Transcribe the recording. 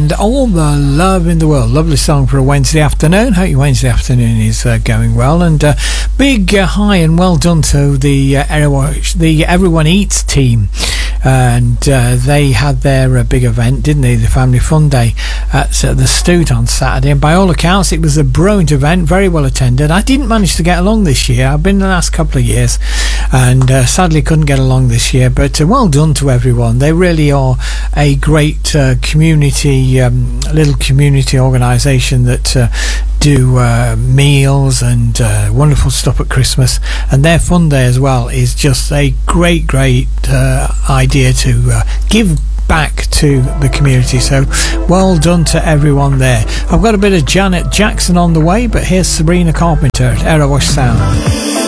and All the Love in the World. Lovely song for a Wednesday afternoon. Hope your Wednesday afternoon is going well, and big hi and well done to the Everyone Eats team. And they had their big event, didn't they? The Family Fun Day at the Stoot on Saturday, and by all accounts it was a brilliant event, very well attended. I didn't manage to get along this year. I've been the last couple of years, and sadly couldn't get along this year, but well done to everyone. They really are a great community, little community organisation that do meals and wonderful stuff at Christmas, and their fun day as well is just a great idea to give back to the community. So well done to everyone there. I've got a bit of Janet Jackson on the way, but here's Sabrina Carpenter at Erewash Sound.